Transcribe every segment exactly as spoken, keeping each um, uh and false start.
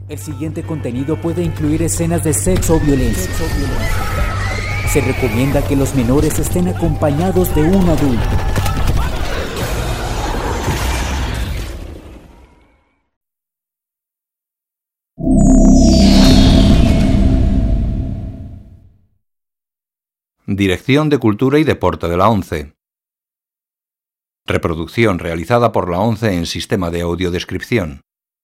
El siguiente contenido puede incluir escenas de sexo o violencia. Se recomienda que los menores estén acompañados de un adulto. Dirección de Cultura y Deporte de la ONCE. Reproducción realizada por la ONCE en sistema de audiodescripción.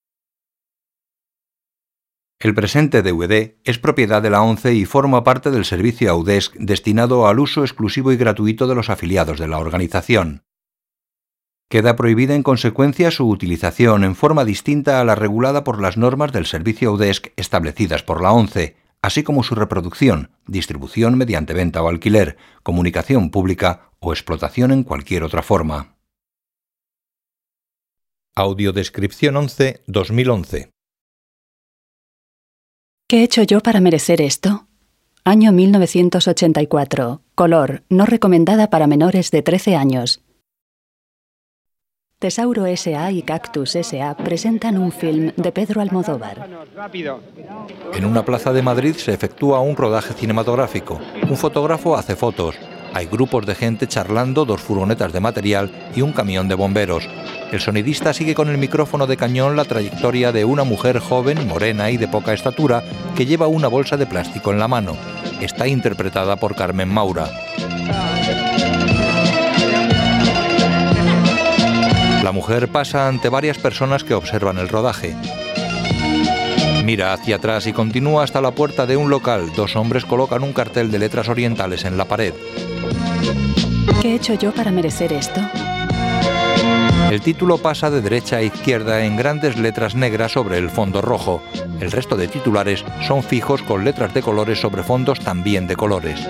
El presente D V D es propiedad de la ONCE y forma parte del servicio Audesc destinado al uso exclusivo y gratuito de los afiliados de la organización. Queda prohibida en consecuencia su utilización en forma distinta a la regulada por las normas del servicio Audesc establecidas por la ONCE, así como su reproducción, distribución mediante venta o alquiler, comunicación pública o explotación en cualquier otra forma. Audiodescripción ONCE dos mil once. ¿Qué he hecho yo para merecer esto? Año mil novecientos ochenta y cuatro. Color, no recomendada para menores de trece años. Tesauro S A y Cactus S A presentan un film de Pedro Almodóvar. En una plaza de Madrid se efectúa un rodaje cinematográfico. Un fotógrafo hace fotos. Hay grupos de gente charlando, dos furgonetas de material y un camión de bomberos. El sonidista sigue con el micrófono de cañón la trayectoria de una mujer joven, morena y de poca estatura que lleva una bolsa de plástico en la mano. Está interpretada por Carmen Maura. La mujer pasa ante varias personas que observan el rodaje. Mira hacia atrás y continúa hasta la puerta de un local. Dos hombres colocan un cartel de letras orientales en la pared. ¿Qué he hecho yo para merecer esto? El título pasa de derecha a izquierda en grandes letras negras sobre el fondo rojo. El resto de titulares son fijos con letras de colores sobre fondos también de colores.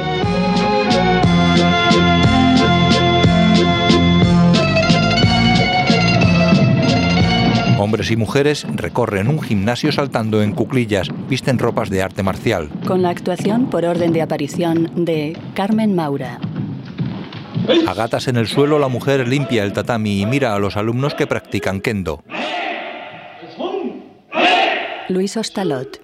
Hombres y mujeres recorren un gimnasio saltando en cuclillas, visten ropas de arte marcial. Con la actuación por orden de aparición de Carmen Maura. A gatas en el suelo, la mujer limpia el tatami y mira a los alumnos que practican kendo. Luis Ostalot.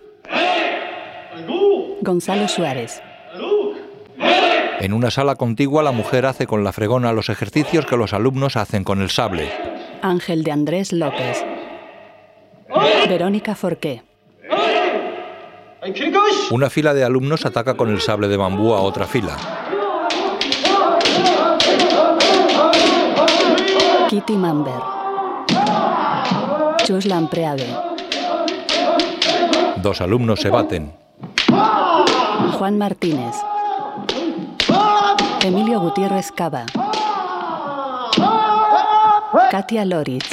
Gonzalo Suárez. En una sala contigua, la mujer hace con la fregona los ejercicios que los alumnos hacen con el sable. Ángel de Andrés López. Verónica Forqué. Una fila de alumnos ataca con el sable de bambú a otra fila. Kitty Mamber. Chus Lampreave. Dos alumnos se baten. Juan Martínez. Emilio Gutiérrez Cava. Katia Lorich.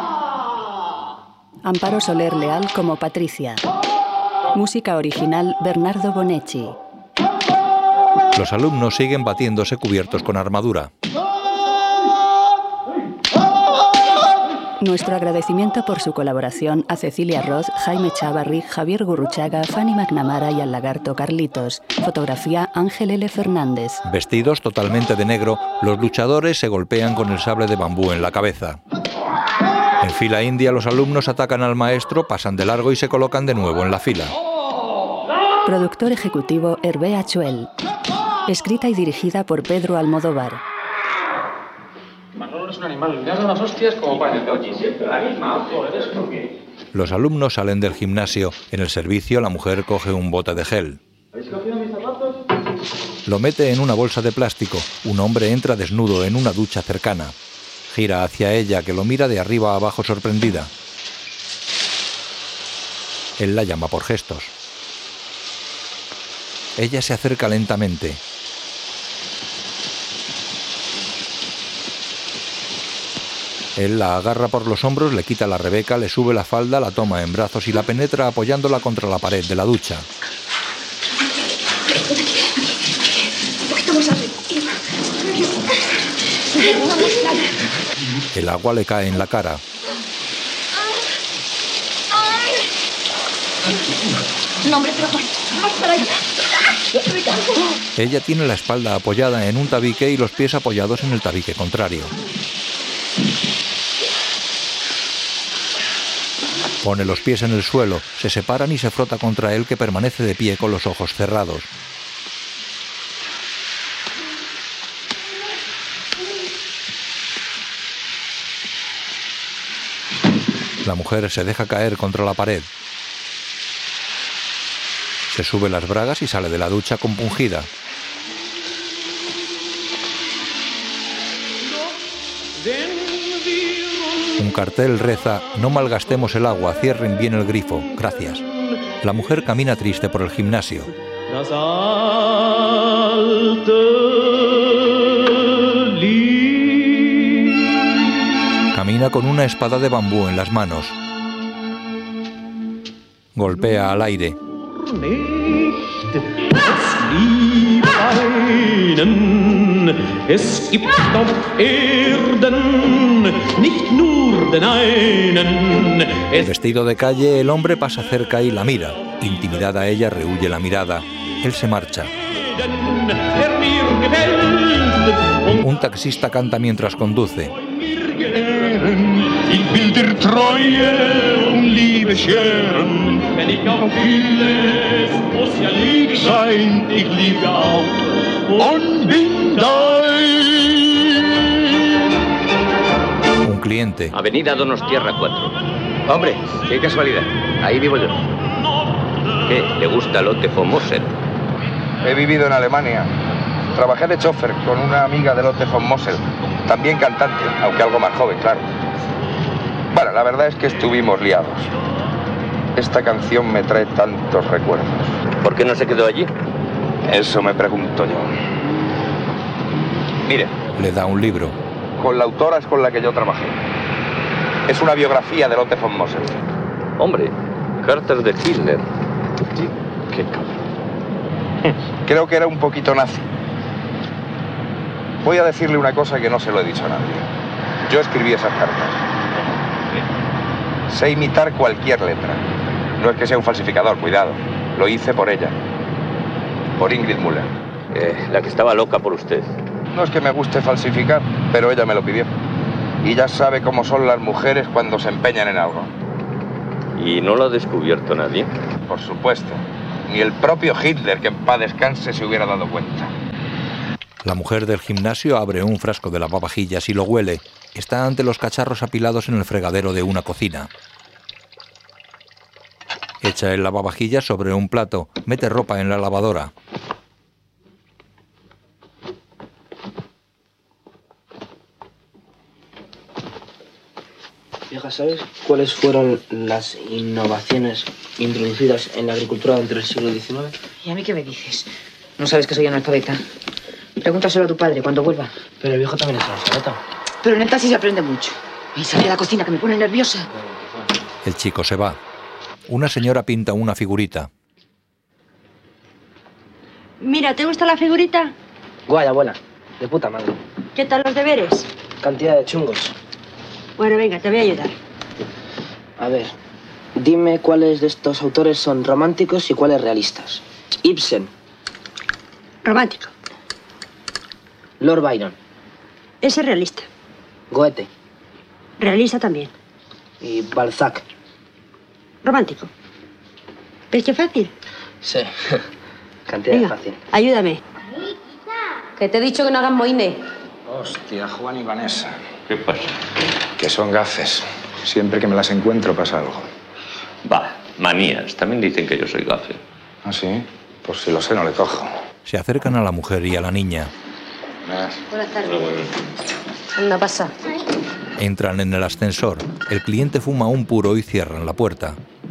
Amparo Soler Leal como Patricia. Música original Bernardo Bonecci. Los alumnos siguen batiéndose cubiertos con armadura. Nuestro agradecimiento por su colaboración a Cecilia Roth, Jaime Chávarri, Javier Gurruchaga, Fanny McNamara y al lagarto Carlitos. Fotografía Ángel L. Fernández. Vestidos totalmente de negro, los luchadores se golpean con el sable de bambú en la cabeza. En fila india, los alumnos atacan al maestro, pasan de largo y se colocan de nuevo en la fila. Productor ejecutivo Hervé Achuel. Escrita y dirigida por Pedro Almodóvar. Manolo es un animal, le das unas hostias como para el oye, siempre la misma, joder, ¿es por qué? Los alumnos salen del gimnasio. En el servicio, la mujer coge un bote de gel. ¿Habéis cogido mis zapatos? Lo mete en una bolsa de plástico. Un hombre entra desnudo en una ducha cercana. Gira hacia ella, que lo mira de arriba a abajo sorprendida. Él la llama por gestos. Ella se acerca lentamente. Él la agarra por los hombros, le quita la rebeca, le sube la falda, la toma en brazos y la penetra apoyándola contra la pared de la ducha. El agua le cae en la cara. No, hombre, pero más para allá. Ella tiene la espalda apoyada en un tabique y los pies apoyados en el tabique contrario. Pone los pies en el suelo, se separan y se frota contra él, que permanece de pie con los ojos cerrados. La mujer se deja caer contra la pared. Se sube las bragas y sale de la ducha compungida. Un cartel reza: no malgastemos el agua, cierren bien el grifo, gracias. La mujer camina triste por el gimnasio. Camina con una espada de bambú en las manos. Golpea al aire. Vestido de calle, el hombre pasa cerca y la mira. Intimidada, ella rehuye la mirada. Él se marcha. Un taxista canta mientras conduce. Un cliente. Avenida Donostierra cuatro. Hombre, qué casualidad. Ahí vivo yo. ¿Qué? ¿Le gusta Lotte von Mosel? He vivido en Alemania. Trabajé de chofer con una amiga de Lotte von Mosel. También cantante, aunque algo más joven, claro. Bueno, la verdad es que estuvimos liados. Esta canción me trae tantos recuerdos. ¿Por qué no se quedó allí? Eso me pregunto yo. Mire. Le da un libro. Con la autora es con la que yo trabajé. Es una biografía de Lotte von Mosel. Hombre, cartas de Hitler. Sí. Qué cabrón. Creo que era un poquito nazi. Voy a decirle una cosa que no se lo he dicho a nadie. Yo escribí esas cartas. Sé imitar cualquier letra. No es que sea un falsificador, cuidado. Lo hice por ella. Por Ingrid Müller. Eh, la que estaba loca por usted. No es que me guste falsificar, pero ella me lo pidió. Y ya sabe cómo son las mujeres cuando se empeñan en algo. ¿Y no lo ha descubierto nadie? Por supuesto. Ni el propio Hitler, que en paz descanse, se hubiera dado cuenta. La mujer del gimnasio abre un frasco de lavavajillas y lo huele. Está ante los cacharros apilados en el fregadero de una cocina. Echa el lavavajillas sobre un plato, mete ropa en la lavadora. Vieja, ¿sabes cuáles fueron las innovaciones introducidas en la agricultura durante el siglo diecinueve? ¿Y a mí qué me dices? ¿No sabes que soy analfabeta? Pregúntaselo a tu padre cuando vuelva. Pero el viejo también es analfabeta. Pero en el taxi se aprende mucho. Y salí a la cocina, que me pone nerviosa. El chico se va. Una señora pinta una figurita. Mira, ¿te gusta la figurita? Guay, abuela. De puta madre. ¿Qué tal los deberes? Cantidad de chungos. Bueno, venga, te voy a ayudar. A ver, dime cuáles de estos autores son románticos y cuáles realistas. Ibsen. Romántico. Lord Byron. Ese es realista. Goethe. Realista también. Y Balzac. Romántico. ¿Ves qué fácil? Sí. Cantidad venga, fácil. Ayúdame. Que te he dicho que no hagas moines. Hostia, Juan y Vanessa. ¿Qué pasa? Que son gafes. Siempre que me las encuentro pasa algo. Va, manías. También dicen que yo soy gafe. ¿Ah, sí? Pues si lo sé, no le cojo. Se acercan a la mujer y a la niña. Buenas tardes. Anda, pasa. Entran en el ascensor. El cliente fuma un puro y cierran la puerta.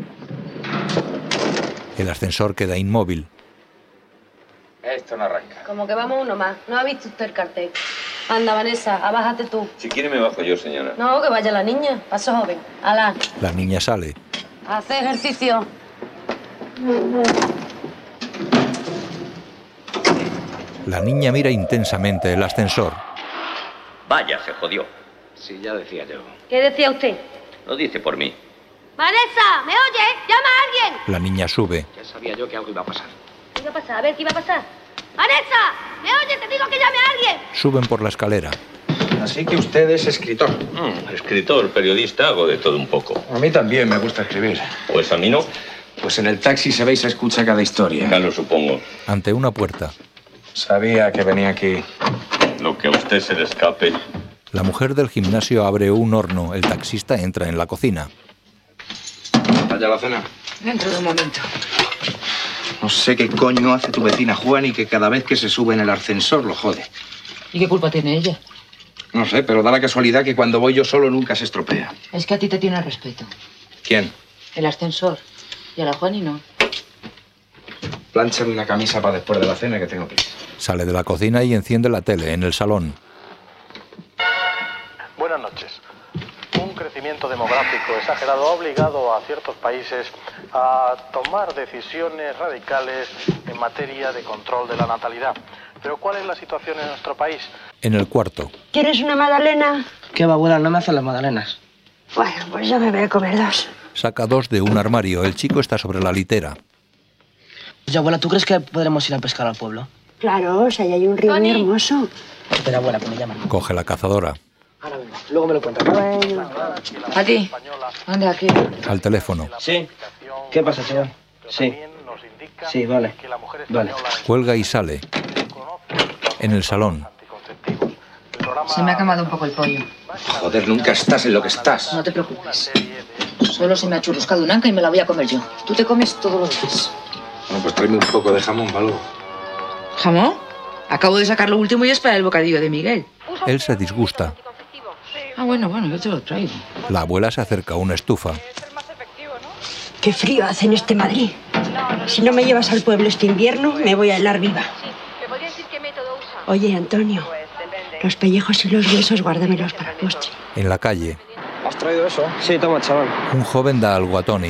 El ascensor queda inmóvil. Esto no arranca. Como que vamos uno más. ¿No ha visto usted el cartel? Anda, Vanessa, abájate tú. Si quiere me bajo yo, señora. No, que vaya la niña. Paso joven. Alá. La niña sale. Hace ejercicio. La niña mira intensamente el ascensor. Vaya, se jodió. Sí, ya decía yo. ¿Qué decía usted? Lo dice por mí. Vanessa, ¿me oye? ¡Llama a alguien! La niña sube. Ya sabía yo que algo iba a pasar. ¿Qué iba a pasar? A ver, ¿qué iba a pasar? ¡Vanessa! ¿Me oye? Te digo que llame a alguien. Suben por la escalera. Así que usted es escritor. Mm, escritor, periodista, hago de todo un poco. A mí también me gusta escribir. Pues a mí no. Pues en el taxi se ve y se escucha cada historia. Ya lo supongo. Ante una puerta. Sabía que venía aquí. Lo que a usted se le escape. La mujer del gimnasio abre un horno. El taxista entra en la cocina. ¿Vaya la cena? Dentro de un momento. No sé qué coño hace tu vecina Juan y que cada vez que se sube en el ascensor lo jode. ¿Y qué culpa tiene ella? No sé, pero da la casualidad que cuando voy yo solo nunca se estropea. Es que a ti te tiene respeto. ¿Quién? El ascensor. Y a la Juani no. Plánchame una camisa para después de la cena que tengo que ir. Sale de la cocina y enciende la tele en el salón. Buenas noches. Un crecimiento demográfico exagerado ha obligado a ciertos países a tomar decisiones radicales en materia de control de la natalidad. Pero ¿cuál es la situación en nuestro país? En el cuarto. ¿Quieres una magdalena? ¿Qué va, abuela? No me hacen las magdalenas. Bueno, pues yo me voy a comer dos. Saca dos de un armario. El chico está sobre la litera. Oye, abuela, ¿tú crees que podremos ir a pescar al pueblo? Claro, o sea, ahí hay un río muy hermoso. Espera, abuela, que me llaman. Coge la cazadora. Ahora venga, luego me lo cuentas. Bueno. ¿A ti? Anda, aquí. Al teléfono. Sí. ¿Qué pasa, chaval? Sí. Sí, vale. Vale. Cuelga y sale. En el salón. Se me ha quemado un poco el pollo. Joder, nunca estás en lo que estás. No te preocupes. Solo se me ha churruscado un anca y me la voy a comer yo. Tú te comes todo lo demás. Bueno, pues tráeme un poco de jamón, ¿vale? ¿Jamón? Acabo de sacar lo último y es para el bocadillo de Miguel. Él se disgusta. Ah, bueno, bueno, yo te lo traigo. La abuela se acerca a una estufa. Qué frío hace en este Madrid. Si no me llevas al pueblo este invierno, me voy a helar viva. Oye, Antonio, los pellejos y los huesos guárdamelos para el postre. En la calle. ¿Has traído eso? Sí, toma, chaval. Un joven da algo a Tony.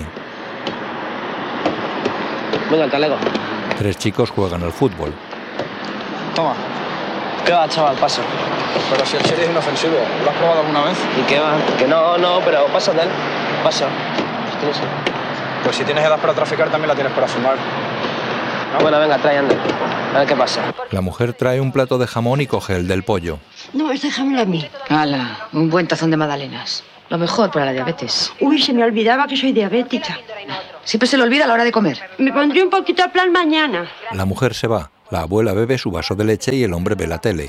Venga, talego. Tres chicos juegan al fútbol. Toma. ¿Qué va, chaval? Pasa. Pero si el chile es inofensivo, ¿lo has probado alguna vez? ¿Y qué va? Que no, no, pero pasa de él. Pasa. Pues si tienes edad para traficar, también la tienes para fumar. ¿No? Bueno, venga, trae, anda. A ver qué pasa. La mujer trae un plato de jamón y coge el del pollo. No, es déjamelo a mí. Hala, un buen tazón de magdalenas. Lo mejor para la diabetes. Uy, se me olvidaba que soy diabética. Siempre se le olvida a la hora de comer. Me pondré un poquito a plan mañana. La mujer se va. La abuela bebe su vaso de leche y el hombre ve la tele.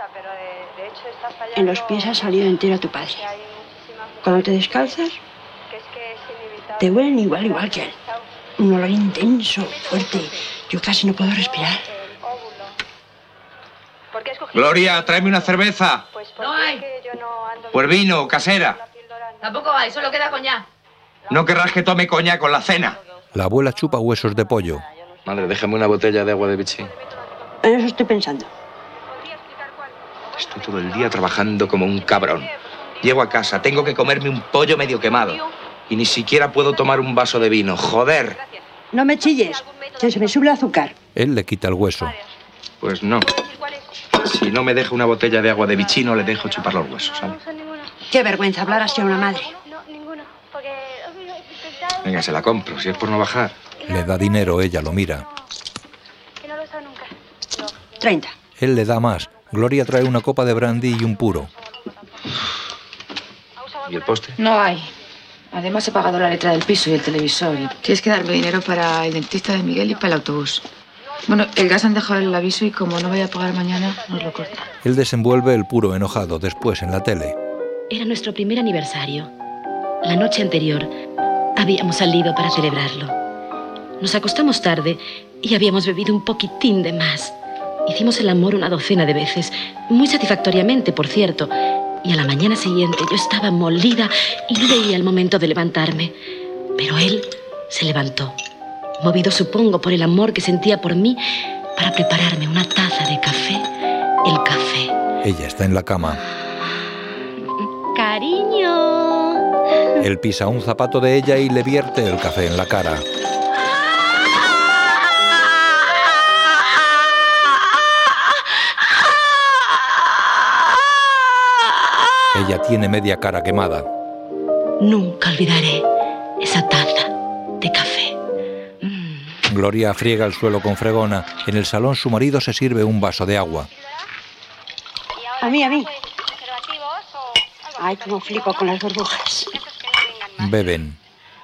En los pies ha salido entero tu padre. Cuando te descalzas, te huelen igual, igual que él. Un olor intenso, fuerte. Yo casi no puedo respirar. Gloria, tráeme una cerveza. No hay. Pues vino, casera. Tampoco hay, solo queda coñac. No querrás que tome coñac con la cena. La abuela chupa huesos de pollo. Madre, déjame una botella de agua de bichín. En eso estoy pensando. Estoy todo el día trabajando como un cabrón. Llego a casa, tengo que comerme un pollo medio quemado. Y ni siquiera puedo tomar un vaso de vino. ¡Joder! No me chilles, que se me sube el azúcar. Él le quita el hueso. Pues no. Si no me deja una botella de agua de bichino, le dejo chupar los huesos, ¿sabes? Qué vergüenza hablar así a una madre. Venga, se la compro, si es por no bajar. Le da dinero, ella lo mira. Treinta. Él le da más. Gloria trae una copa de brandy y un puro. ¿Y el postre? No hay. Además he pagado la letra del piso y el televisor. Y tienes que darme dinero para el dentista de Miguel y para el autobús. Bueno, el gas han dejado el aviso y como no voy a pagar mañana, nos lo cortan. Él desenvuelve el puro enojado. Después, en la tele. Era nuestro primer aniversario. La noche anterior habíamos salido para celebrarlo. Nos acostamos tarde y habíamos bebido un poquitín de más. Hicimos el amor una docena de veces, muy satisfactoriamente, por cierto. Y a la mañana siguiente yo estaba molida y no veía el momento de levantarme. Pero él se levantó, movido supongo por el amor que sentía por mí, para prepararme una taza de café, el café. Ella está en la cama. Cariño. Él pisa un zapato de ella y le vierte el café en la cara. Ella tiene media cara quemada. Nunca olvidaré esa taza de café. Mm. Gloria friega el suelo con fregona. En el salón su marido se sirve un vaso de agua. A mí, a mí. Ay, cómo flipo con las burbujas. Beben.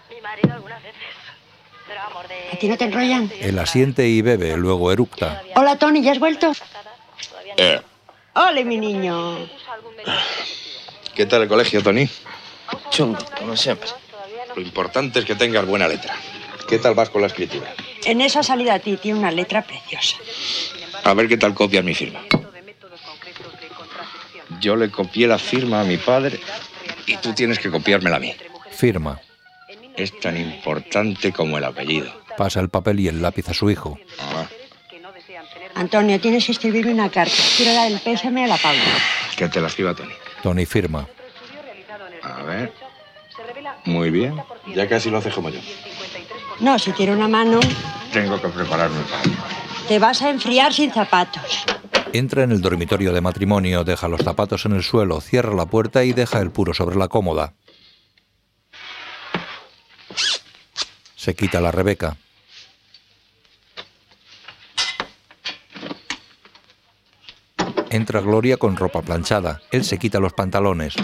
¿A ti no te enrollan? Él asiente y bebe, luego eructa. Hola, Tony, ¿ya has vuelto? Eh. ¡Ole, mi niño! ¿Qué tal el colegio, Tony? Chungo, como siempre. Lo importante es que tengas buena letra. ¿Qué tal vas con la escritura? En esa salida a ti tiene una letra preciosa. A ver qué tal copias mi firma. Yo le copié la firma a mi padre y tú tienes que copiármela a mí. Firma. Es tan importante como el apellido. Pasa el papel y el lápiz a su hijo. Ah, Antonio, tienes que escribirme una carta. Quiero dar el pésame a la Paula. que te la escriba Tony. Tony firma. A ver. Muy bien. Ya casi lo haces como yo. No, si tiene una mano, Tengo que prepararme para ello. te vas a enfriar sin zapatos. Entra en el dormitorio de matrimonio, deja los zapatos en el suelo, cierra la puerta y deja el puro sobre la cómoda. Se quita la Rebeca. Entra Gloria con ropa planchada. Él se quita los pantalones.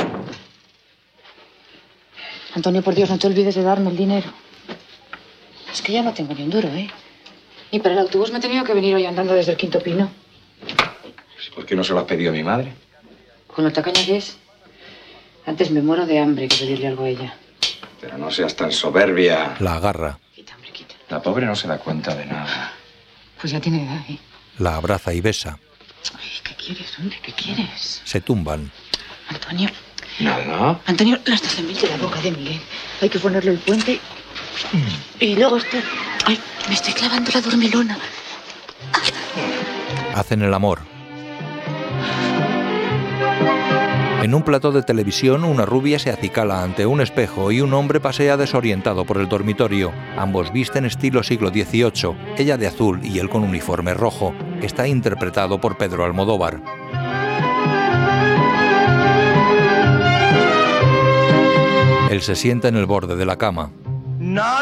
Antonio, por Dios, no te olvides de darme el dinero. Es que ya no tengo ni un duro, ¿eh? Y para el autobús me he tenido que venir hoy andando desde el Quinto Pino. ¿Por qué no se lo has pedido a mi madre? Con lo tacaña que es. Antes me muero de hambre que pedirle algo a ella. Pero no seas tan soberbia. La agarra. La pobre no se da cuenta de nada. Pues ya tiene edad, ¿eh? La abraza y besa. Ay, ¿qué quieres, hombre? ¿Qué quieres? Se tumban. Antonio. Nada. Antonio, la estás en de la boca de Miguel. Hay que ponerle el puente y, y luego esto. Ay, me estoy clavando la dormilona. Hacen el amor. En un plató de televisión, una rubia se acicala ante un espejo y un hombre pasea desorientado por el dormitorio. Ambos visten estilo siglo dieciocho, ella de azul y él con uniforme rojo. Está interpretado por Pedro Almodóvar. Él se sienta en el borde de la cama.